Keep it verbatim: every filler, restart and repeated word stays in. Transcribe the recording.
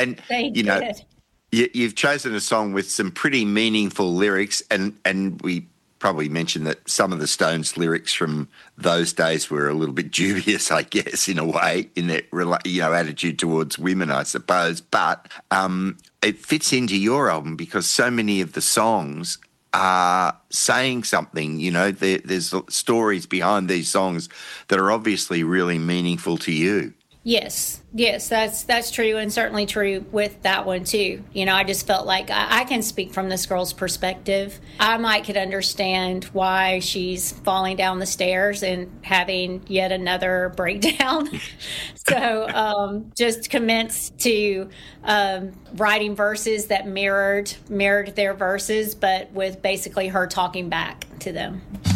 And, They you know, did. you, you've chosen a song with some pretty meaningful lyrics, and, and we probably mentioned that some of the Stones lyrics from those days were a little bit dubious, I guess, in a way, in their, you know, attitude towards women, I suppose. But um, it fits into your album because so many of the songs are saying something, you know, there, there's stories behind these songs that are obviously really meaningful to you. Yes, yes, that's that's true, and certainly true with that one too. You know, I just felt like I, I can speak from this girl's perspective. I might could understand why she's falling down the stairs and having yet another breakdown. so um, just commenced to um, writing verses that mirrored mirrored their verses, but with basically her talking back to them.